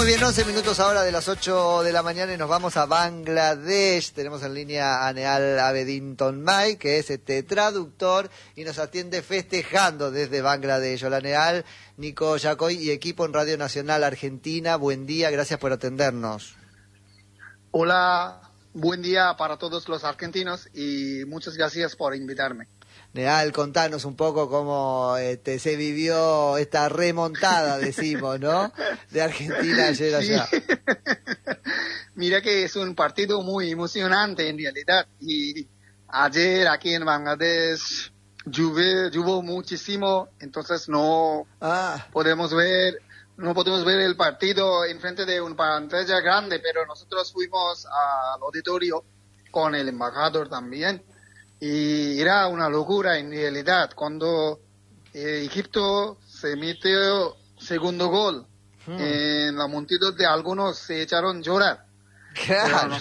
Muy bien, 11 minutos ahora de las 8 de la mañana y nos vamos a Bangladesh. Tenemos en línea a Nehal Abedin Tonmay, que es traductor y nos atiende festejando desde Bangladesh. Hola Nehal, Nico Yacoy y equipo en Radio Nacional Argentina. Buen día, gracias por atendernos. Hola, buen día para todos los argentinos y muchas gracias por invitarme. Nehal, contanos un poco cómo se vivió esta remontada, decimos, ¿no? De Argentina ayer allá. Sí. Mira que es un partido muy emocionante en realidad. Y ayer aquí en Bangladesh llovió muchísimo, entonces no podemos ver el partido enfrente de una pantalla grande, pero nosotros fuimos al auditorio con el embajador también. Y era una locura en realidad cuando Egipto se metió segundo gol. En la multitud de algunos se echaron a llorar. Claro.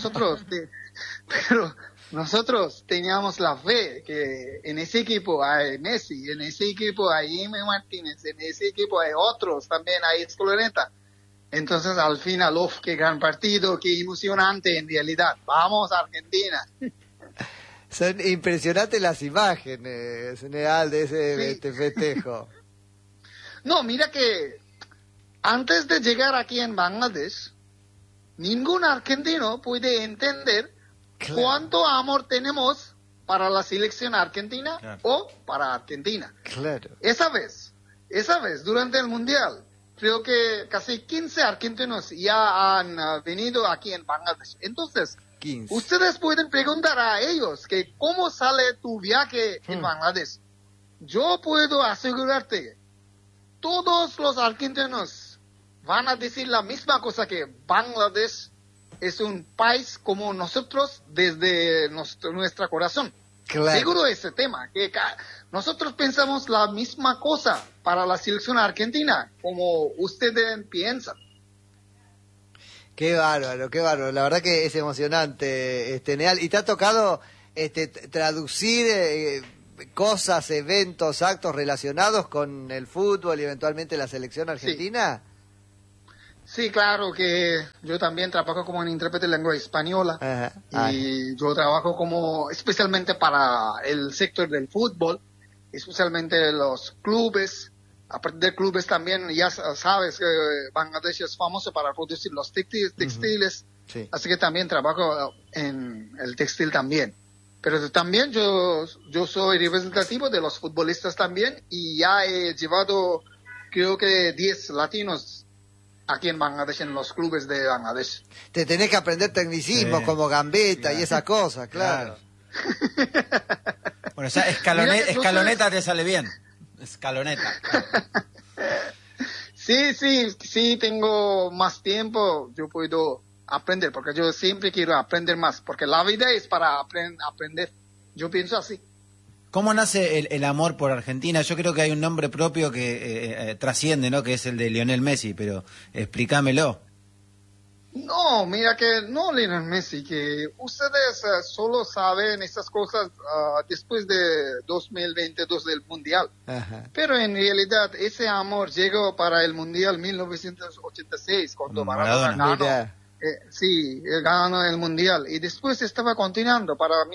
Pero nosotros teníamos la fe que en ese equipo hay Messi, en ese equipo hay Jaime Martínez, en ese equipo hay otros, también hay Escoloreta. Entonces al final, qué gran partido, qué emocionante en realidad. Vamos Argentina. Son impresionantes las imágenes, Nehal, de ese festejo. No, mira que antes de llegar aquí en Bangladesh, ningún argentino puede entender cuánto amor tenemos para la selección argentina o para Argentina. Claro. Esa vez, durante el Mundial, creo que casi 15 argentinos ya han venido aquí en Bangladesh. Entonces, 15. Ustedes pueden preguntar a ellos que cómo sale tu viaje en Bangladesh. Yo puedo asegurarte, todos los argentinos van a decir la misma cosa, que Bangladesh es un país como nosotros desde nuestro corazón. Claro. Seguro ese tema, que nosotros pensamos la misma cosa para la selección argentina, como ustedes piensan. Qué bárbaro, qué bárbaro. La verdad que es emocionante, Nehal. ¿Y te ha tocado traducir cosas, eventos, actos relacionados con el fútbol y eventualmente la selección argentina? Sí, claro que yo también trabajo como intérprete de lengua española. Y yo trabajo especialmente para el sector del fútbol, especialmente los clubes. Aparte de clubes también, ya sabes que Bangladesh es famoso para producir los textiles, Sí. Así que también trabajo en el textil también. Pero también yo soy representativo de los futbolistas también, y ya he llevado creo que 10 latinos aquí en Bangladesh, en los clubes de Bangladesh. Te tenés que aprender tecnicismos como gambeta y esas cosas, claro. Bueno, ya escaloneta te sale bien. Escaloneta. Sí, tengo más tiempo, yo puedo aprender, porque yo siempre quiero aprender más, porque la vida es para aprender. Yo pienso así. ¿Cómo nace el amor por Argentina? Yo creo que hay un nombre propio que trasciende, ¿no? Que es el de Lionel Messi, pero explícamelo. No, mira que no, Lionel Messi, que ustedes solo saben esas cosas después de 2022 del Mundial. Ajá. Pero en realidad ese amor llegó para el Mundial 1986, cuando Maradona ganó. Él ganó el Mundial y después estaba continuando para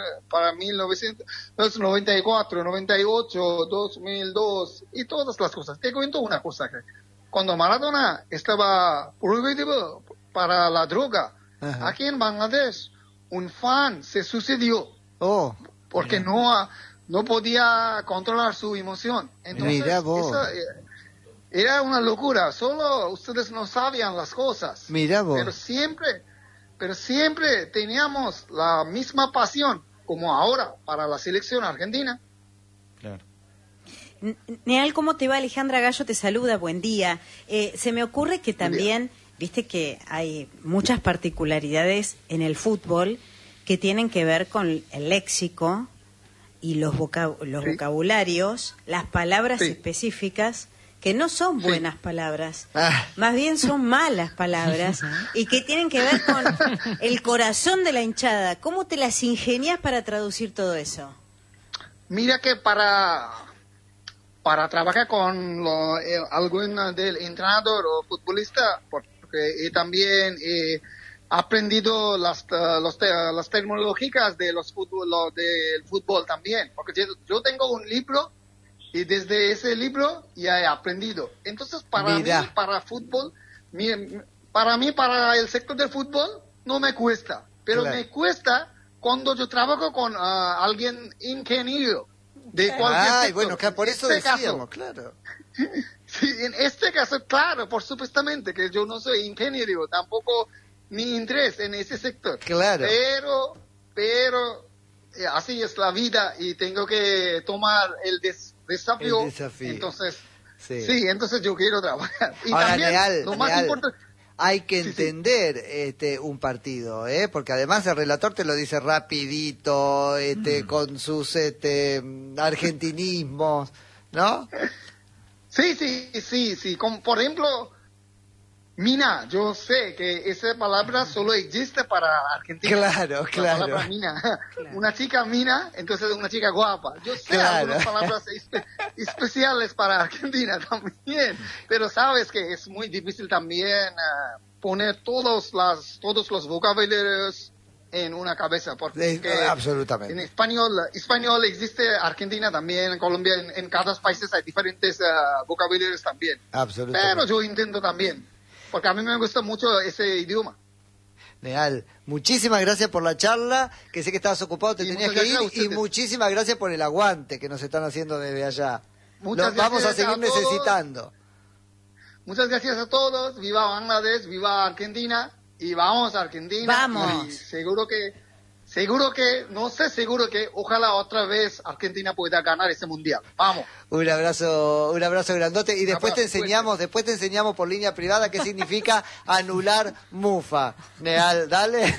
1994, 98, 2002 y todas las cosas. Te cuento una cosa, que cuando Maradona estaba prohibido para la droga, aquí en Bangladesh, un fan se suicidó porque no podía controlar su emoción. Entonces, era una locura. Solo ustedes no sabían las cosas. Mirá vos. Pero siempre teníamos la misma pasión como ahora para la selección argentina. Claro. Nehal, ¿cómo te va? Alejandra Gallo te saluda, buen día. Se me ocurre que también, viste que hay muchas particularidades en el fútbol que tienen que ver con el léxico y los vocabularios, las palabras específicas, que no son buenas palabras, más bien son malas palabras, y que tienen que ver con el corazón de la hinchada. ¿Cómo te las ingenias para traducir todo eso? Mira que para trabajar con algún del entrenador o futbolista, porque y también aprendido las terminologías de del fútbol también, porque yo tengo un libro y desde ese libro ya he aprendido. Entonces, para mí, para fútbol, para el sector del fútbol, no me cuesta, pero me cuesta cuando yo trabajo con alguien ingeniero de cualquier sector. Bueno, claro, por eso decíamos, claro. Sí, en este caso, claro, por supuestamente que yo no soy ingeniero, tampoco ni interés en ese sector. Claro. Pero así es la vida y tengo que tomar el desafío. Entonces, sí, entonces yo quiero trabajar. Y ahora, también, lo más importante, hay que entender un partido, porque además el relator te lo dice rapidito, con sus argentinismos, ¿no? Sí. Como por ejemplo, mina. Yo sé que esa palabra solo existe para Argentina. Claro. La palabra mina. Claro. Una chica mina, entonces una chica guapa. Yo sé algunas palabras especiales para Argentina también. Pero sabes que es muy difícil también poner todos los vocabularios en una cabeza, porque absolutamente. En español existe, Argentina también, en Colombia, en cada país hay diferentes vocabularios también. Absolutamente. Pero yo intento también, porque a mí me gusta mucho ese idioma. Neal, muchísimas gracias por la charla, que sé que estabas ocupado, te tenías que ir, y muchísimas gracias por el aguante que nos están haciendo desde allá. Vamos a seguir necesitando. Muchas gracias a todos, viva Bangladesh, viva Argentina. Y vamos a Argentina. Vamos. Y seguro que, ojalá otra vez Argentina pueda ganar ese mundial. Vamos. Un abrazo grandote. Y después te enseñamos por línea privada qué significa anular mufa. Neal, dale.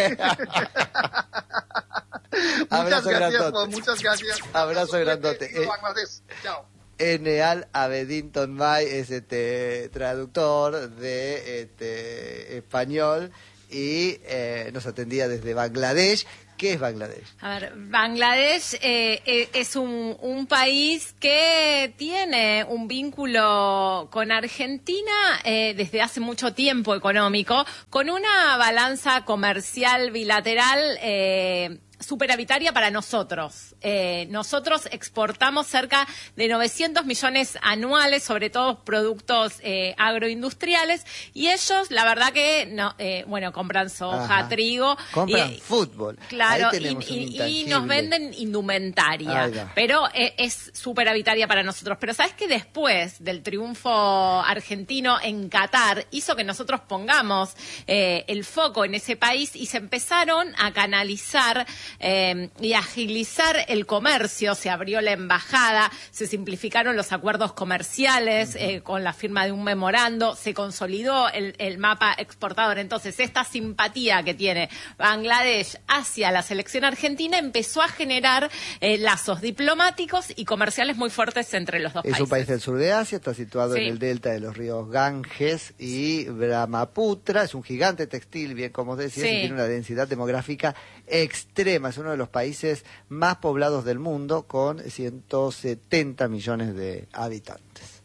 Muchas gracias. Abrazo grandote. Chao. Neal Abedin Tonmay es traductor de español y nos atendía desde Bangladesh. ¿Qué es Bangladesh? A ver, Bangladesh es un país que tiene un vínculo con Argentina desde hace mucho tiempo económico, con una balanza comercial bilateral superavitaria para nosotros. Nosotros exportamos cerca de 900 millones anuales, sobre todo productos agroindustriales, y ellos, la verdad que, compran soja, trigo. Compran fútbol. Claro, y nos venden indumentaria, pero es superavitaria para nosotros. Pero ¿sabes que después del triunfo argentino en Qatar hizo que nosotros pongamos el foco en ese país y se empezaron a canalizar y agilizar el comercio? Se abrió la embajada, se simplificaron los acuerdos comerciales con la firma de un memorando, se consolidó el mapa exportador. Entonces, esta simpatía que tiene Bangladesh hacia la selección argentina empezó a generar lazos diplomáticos y comerciales muy fuertes entre los dos países. Es un país del sur de Asia, está situado en el delta de los ríos Ganges y Brahmaputra, es un gigante textil, bien como decías, y tiene una densidad demográfica extrema. Es uno de los países más poblados del mundo, con 170 millones de habitantes.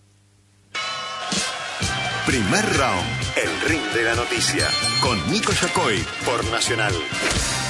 Primer round, el ring de la noticia, con Nico Yacoy por Nacional.